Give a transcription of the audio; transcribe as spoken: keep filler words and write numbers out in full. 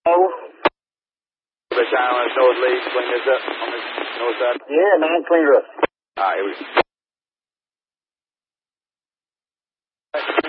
Oh. The shine on his north lead, clean this up on the north side. Yeah, man, clean her up. Alright, here we go.